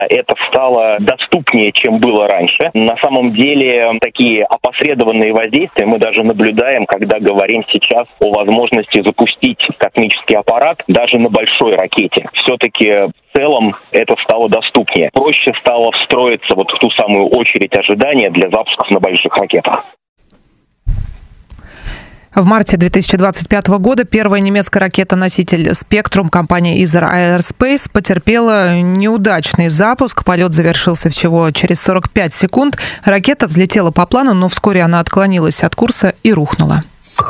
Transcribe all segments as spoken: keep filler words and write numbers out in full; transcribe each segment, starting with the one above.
это стало доступнее, чем было раньше. На самом деле, такие опосредованные воздействия мы даже наблюдаем, когда говорим сейчас о возможности запустить космический аппарат даже на большой ракете. Все-таки в целом это стало доступнее. Проще стало встроиться вот в ту самую очередь ожидания для запусков на больших ракетах. В марте две тысячи двадцать пятого года первая немецкая ракета-носитель «Спектрум» компании Isar Aerospace потерпела неудачный запуск. Полет завершился всего через сорок пять секунд. Ракета взлетела по плану, но вскоре она отклонилась от курса и рухнула.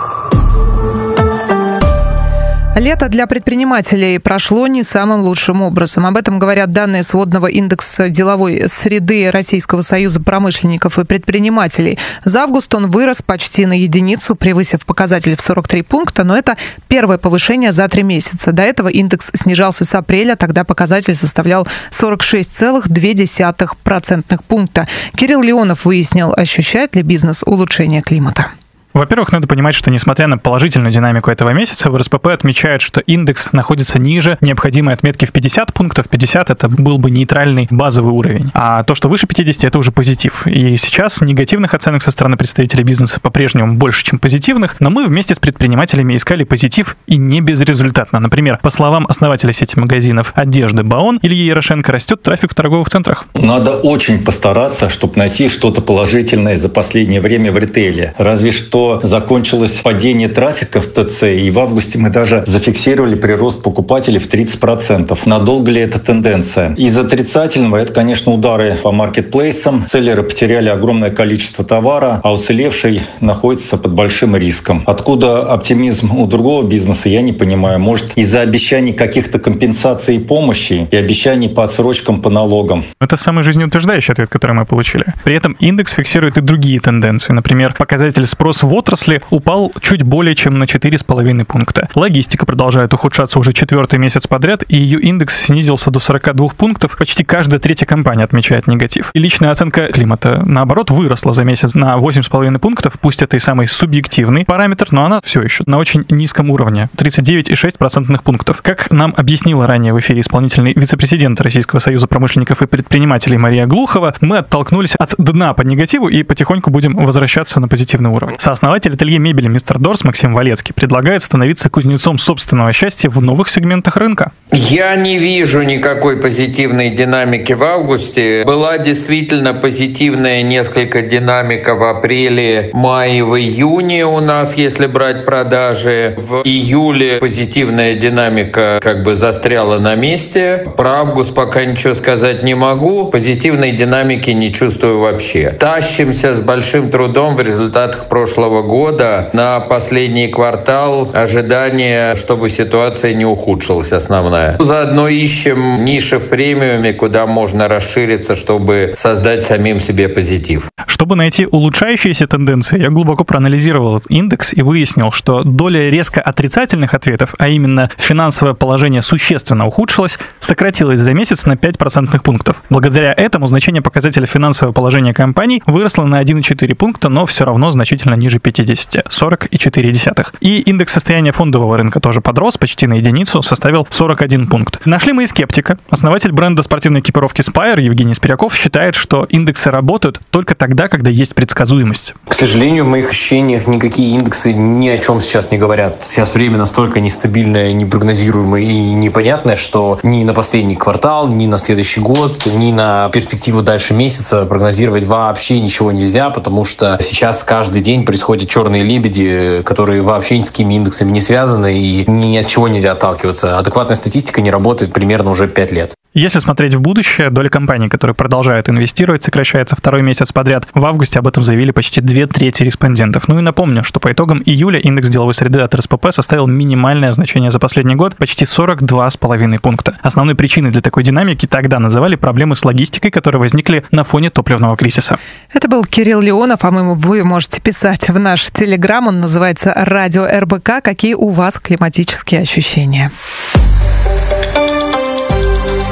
Лето для предпринимателей прошло не самым лучшим образом. Об этом говорят данные сводного индекса деловой среды Российского союза промышленников и предпринимателей. За август он вырос почти на единицу, превысив показатель в сорок три пункта, но это первое повышение за три месяца. До этого индекс снижался с апреля, тогда показатель составлял сорок шесть целых две десятых процентных пункта. Кирилл Леонов выяснил, ощущает ли бизнес улучшение климата. Во-первых, надо понимать, что несмотря на положительную динамику этого месяца, в эр эс пэ пэ отмечают, что индекс находится ниже необходимой отметки в пятьдесят пунктов. пятьдесят — это был бы нейтральный базовый уровень. А то, что выше пятидесяти, это уже позитив. И сейчас негативных оценок со стороны представителей бизнеса по-прежнему больше, чем позитивных, но мы вместе с предпринимателями искали позитив и не безрезультатно. Например, по словам основателя сети магазинов одежды «Баон» Ильи Ярошенко, растет трафик в торговых центрах. Надо очень постараться, чтобы найти что-то положительное за последнее время в ритейле. Разве что закончилось падение трафика в тэ цэ, и в августе мы даже зафиксировали прирост покупателей в тридцать процентов. Надолго ли эта тенденция? Из отрицательного это, конечно, удары по маркетплейсам. Селлеры потеряли огромное количество товара, а уцелевший находится под большим риском. Откуда оптимизм у другого бизнеса, я не понимаю. Может, из-за обещаний каких-то компенсаций и помощи и обещаний по отсрочкам по налогам? Это самый жизнеутверждающий ответ, который мы получили. При этом индекс фиксирует и другие тенденции. Например, показатель спроса в отрасли упал чуть более чем на четыре с половиной пункта. Логистика продолжает ухудшаться уже четвертый месяц подряд, и ее индекс снизился до сорока двух пунктов. Почти каждая третья компания отмечает негатив. И личная оценка климата, наоборот, выросла за месяц на восемь с половиной пунктов. Пусть это и самый субъективный параметр, но она все еще на очень низком уровне. тридцать девять целых шесть десятых процентных пунктов. Как нам объяснила ранее в эфире исполнительный вице-президент Российского союза промышленников и предпринимателей Мария Глухова, мы оттолкнулись от дна по негативу и потихоньку будем возвращаться на позитивный уровень. Сооснователь ателье мебели «Мистер Дорс» Максим Валецкий предлагает становиться кузнецом собственного счастья в новых сегментах рынка. Я не вижу никакой позитивной динамики в августе. Была действительно позитивная несколько динамика в апреле, мае, в июне у нас, если брать продажи. В июле позитивная динамика как бы застряла на месте. Про август пока ничего сказать не могу. Позитивной динамики не чувствую вообще. Тащимся с большим трудом в результатах прошлого года на последний квартал. Ожидание, чтобы ситуация не ухудшилась, основная. Заодно ищем ниши в премиуме, куда можно расшириться, чтобы создать самим себе позитив. Чтобы найти улучшающиеся тенденции, я глубоко проанализировал этот индекс и выяснил, что доля резко отрицательных ответов, а именно финансовое положение существенно ухудшилось, сократилась за месяц на пять процентных пунктов. Благодаря этому значение показателя финансового положения компаний выросло на один целых четыре пункта, но все равно значительно ниже пятидесяти — сорок целых четыре десятых. И индекс состояния фондового рынка тоже подрос почти на единицу, составил сорок один пункт. Нашли мы и скептика. Основатель бренда спортивной экипировки Spire Евгений Спиряков считает, что индексы работают только тогда, когда есть предсказуемость. К сожалению, в моих ощущениях никакие индексы ни о чем сейчас не говорят. Сейчас время настолько нестабильное, непрогнозируемое и непонятное, что ни на последний квартал, ни на следующий год, ни на перспективу дальше месяца прогнозировать вообще ничего нельзя, потому что сейчас каждый день происходят черные лебеди, которые вообще ни с какими индексами не связаны, и ни от чего нельзя отталкиваться. Адекватная статистика не работает примерно уже пять лет. Если смотреть в будущее, доля компаний, которые продолжают инвестировать, сокращается второй месяц подряд. В августе об этом заявили почти две трети респондентов. Ну и напомню, что по итогам июля индекс деловой среды от эр эс пэ пэ составил минимальное значение за последний год — почти сорок два целых пять десятых пункта. Основной причиной для такой динамики тогда называли проблемы с логистикой, которые возникли на фоне топливного кризиса. Это был Кирилл Леонов, а мы, вы можете писать в наш телеграм, он называется «Радио эр бэ ка». Какие у вас климатические ощущения?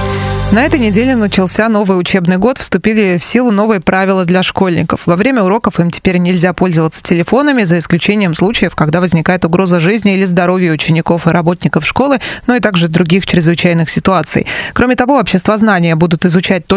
На этой неделе начался новый учебный год, вступили в силу новые правила для школьников. Во время уроков им теперь нельзя пользоваться телефонами, за исключением случаев, когда возникает угроза жизни или здоровья учеников и работников школы, но и также других чрезвычайных ситуаций. Кроме того, обществознание будут изучать только